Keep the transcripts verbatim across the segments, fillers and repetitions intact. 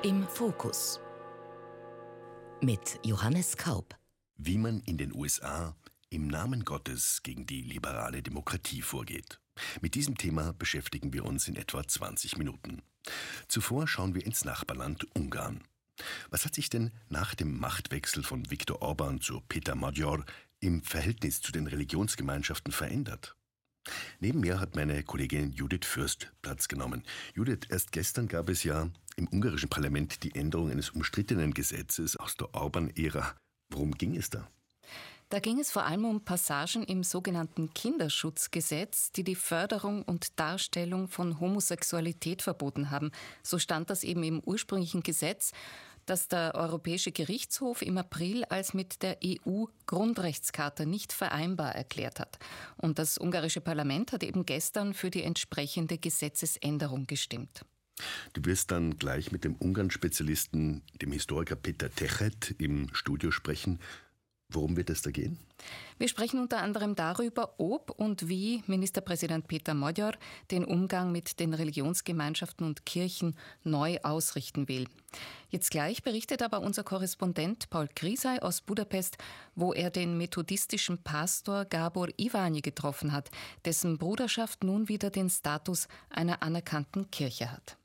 Im Fokus mit Johannes Kaup. Wie man in den U S A im Namen Gottes gegen die liberale Demokratie vorgeht. Mit diesem Thema beschäftigen wir uns in etwa zwanzig Minuten. Zuvor schauen wir ins Nachbarland Ungarn. Was hat sich denn nach dem Machtwechsel von Viktor Orbán zu Péter Magyar im Verhältnis zu den Religionsgemeinschaften verändert? Neben mir hat meine Kollegin Judith Fürst Platz genommen. Judith, erst gestern gab es ja im ungarischen Parlament die Änderung eines umstrittenen Gesetzes aus der Orbán-Ära. Worum ging es da? Da ging es vor allem um Passagen im sogenannten Kinderschutzgesetz, die die Förderung und Darstellung von Homosexualität verboten haben. So stand das eben im ursprünglichen Gesetz, das der Europäische Gerichtshof im April als mit der E U-Grundrechtscharta nicht vereinbar erklärt hat. Und das ungarische Parlament hat eben gestern für die entsprechende Gesetzesänderung gestimmt. Du wirst dann gleich mit dem Ungarn-Spezialisten, dem Historiker Peter Techet, im Studio sprechen. Worum wird es da gehen? Wir sprechen unter anderem darüber, ob und wie Ministerpräsident Péter Magyar den Umgang mit den Religionsgemeinschaften und Kirchen neu ausrichten will. Jetzt gleich berichtet aber unser Korrespondent Paul Krisay aus Budapest, wo er den methodistischen Pastor Gábor Iványi getroffen hat, dessen Bruderschaft nun wieder den Status einer anerkannten Kirche hat.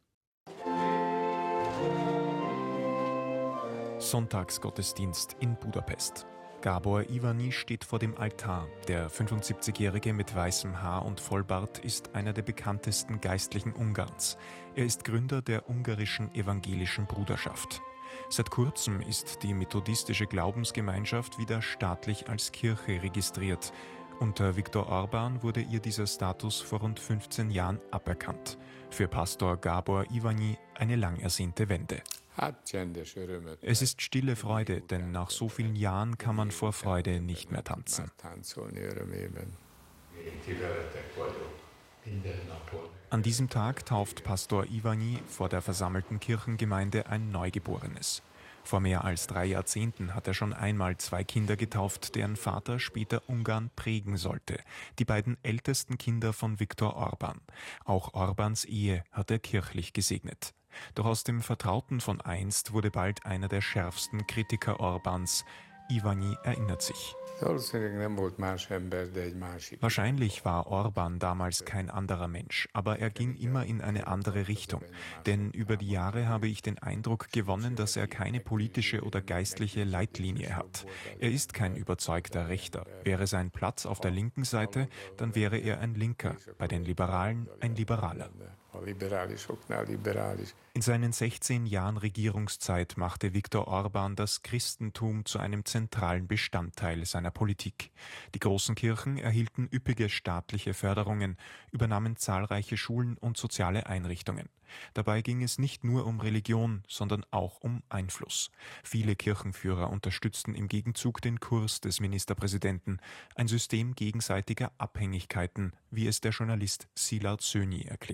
Sonntagsgottesdienst in Budapest. Gábor Iványi steht vor dem Altar. Der fünfundsiebzigjährige mit weißem Haar und Vollbart ist einer der bekanntesten Geistlichen Ungarns. Er ist Gründer der ungarischen evangelischen Bruderschaft. Seit kurzem ist die methodistische Glaubensgemeinschaft wieder staatlich als Kirche registriert. Unter Viktor Orbán wurde ihr dieser Status vor rund fünfzehn Jahren aberkannt. Für Pastor Gábor Iványi eine lang ersehnte Wende. Es ist stille Freude, denn nach so vielen Jahren kann man vor Freude nicht mehr tanzen. An diesem Tag tauft Pastor Iványi vor der versammelten Kirchengemeinde ein Neugeborenes. Vor mehr als drei Jahrzehnten hat er schon einmal zwei Kinder getauft, deren Vater später Ungarn prägen sollte. Die beiden ältesten Kinder von Viktor Orbán. Auch Orbáns Ehe hat er kirchlich gesegnet. Doch aus dem Vertrauten von einst wurde bald einer der schärfsten Kritiker Orbáns. Iványi erinnert sich. Wahrscheinlich war Orbán damals kein anderer Mensch, aber er ging immer in eine andere Richtung. Denn über die Jahre habe ich den Eindruck gewonnen, dass er keine politische oder geistliche Leitlinie hat. Er ist kein überzeugter Rechter. Wäre sein Platz auf der linken Seite, dann wäre er ein Linker, bei den Liberalen ein Liberaler. In seinen sechzehn Jahren Regierungszeit machte Viktor Orbán das Christentum zu einem zentralen Bestandteil seiner Politik. Die großen Kirchen erhielten üppige staatliche Förderungen, übernahmen zahlreiche Schulen und soziale Einrichtungen. Dabei ging es nicht nur um Religion, sondern auch um Einfluss. Viele Kirchenführer unterstützten im Gegenzug den Kurs des Ministerpräsidenten, ein System gegenseitiger Abhängigkeiten, wie es der Journalist Szilárd Szőnyi erklärt.